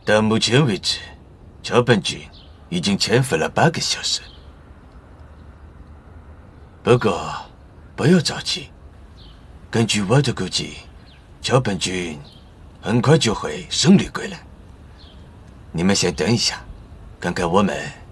到目前为止，桥本君已经潜伏了8个小时。不过，不要着急。根据我的估计，桥本君很快就会胜利归来。你们先等一下，看看我们